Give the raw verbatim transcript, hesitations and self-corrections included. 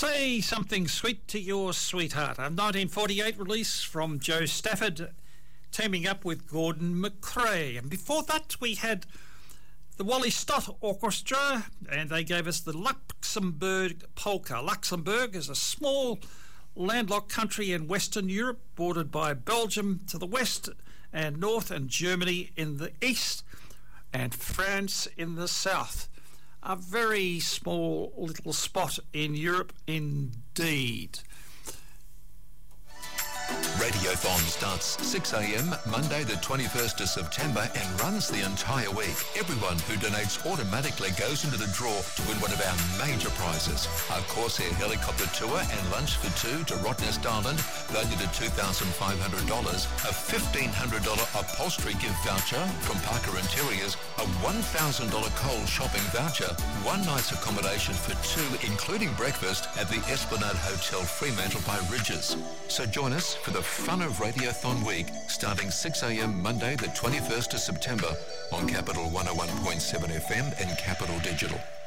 Say Something Sweet to Your Sweetheart, a nineteen forty-eight release from Joe Stafford teaming up with Gordon McRae. And before that we had the Wally Stott Orchestra, and they gave us the Luxembourg Polka. Luxembourg is a small landlocked country in Western Europe, bordered by Belgium to the west and north, and Germany in the east, and France in the south. A very small little spot in Europe indeed. Radiothon starts six a.m. Monday the twenty-first of September and runs the entire week. Everyone who donates automatically goes into the draw to win one of our major prizes. A Corsair helicopter tour and lunch for two to Rottnest Island, valued at two thousand five hundred dollars. A fifteen hundred dollars upholstery gift voucher from Parker Interiors. A one thousand dollars Coles shopping voucher. One night's accommodation for two, including breakfast, at the Esplanade Hotel Fremantle by Ridges. So join us for the fun of Radiothon Week, starting six a.m. Monday the twenty-first of September on Capital one oh one point seven F M and Capital Digital.